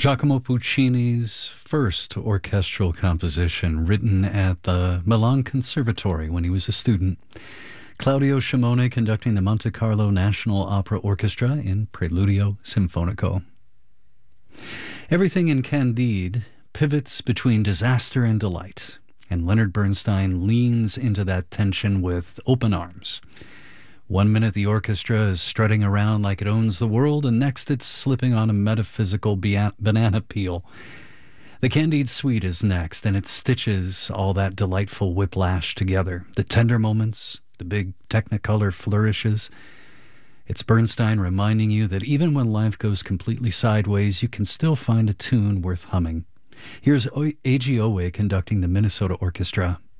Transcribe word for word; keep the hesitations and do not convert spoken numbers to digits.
Giacomo Puccini's first orchestral composition, written at the Milan Conservatory when he was a student. Claudio Scimone conducting the Monte Carlo National Opera Orchestra in Preludio Sinfonico. Everything in Candide pivots between disaster and delight, and Leonard Bernstein leans into that tension with open arms. One minute the orchestra is strutting around like it owns the world, and next it's slipping on a metaphysical bia- banana peel. The Candide Suite is next, and it stitches all that delightful whiplash together. The tender moments, the big technicolor flourishes. It's Bernstein reminding you that even when life goes completely sideways, you can still find a tune worth humming. Here's Eiji Owe conducting the Minnesota Orchestra.